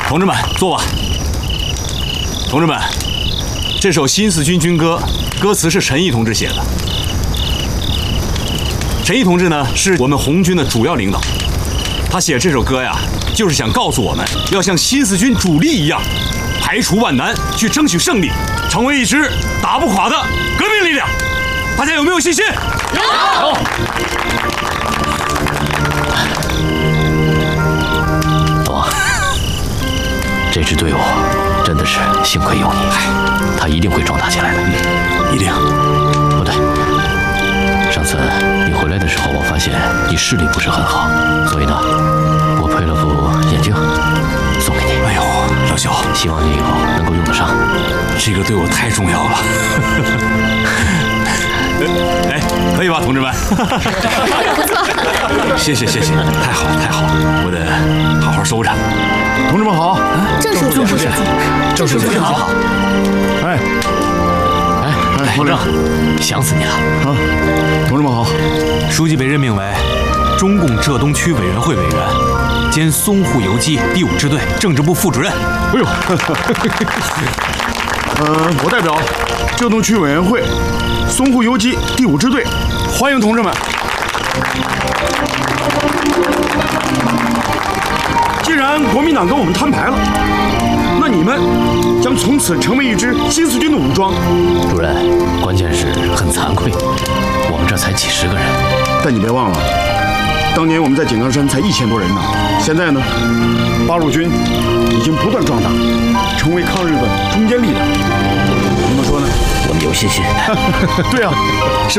同志们，坐吧。同志们，这首《新四军军歌》歌词是陈毅同志写的。陈毅同志呢，是我们红军的主要领导。他写这首歌呀，就是想告诉我们，要像新四军主力一样，排除万难，去争取胜利，成为一支打不垮的革命力量。大家有没有信心？有。 大王，这支队伍真的是幸亏有你，他一定会壮大起来的。 一定。 不对，上次你回来的时候，我发现你视力不是很好，所以呢，我配了副眼镜送给你。 哎呦，老肖， 希望你以后能够用得上。 这个对我太重要了。哎，可以吧，同志们？ 不错。 谢谢，太好，我得好好收着。 同志们好， 正是总书记， 正是书记好。哎， 保正，想死你了啊！同志们好， 书记被任命为中共浙东区委员会委员兼淞沪游击第5支队政治部副主任。 哎呦，我代表浙东区委员会淞沪游击第5支队欢迎同志们。既然国民党跟我们摊牌了，那你们将从此成为一支新四军的武装。 主任，关键是很惭愧，我们这才几十个人。 但你别忘了，当年我们在井冈山才1000多人呢，现在呢，八路军已经不断壮大，成为抗日的中坚力量。你们说呢？ 我们有信心。 对啊，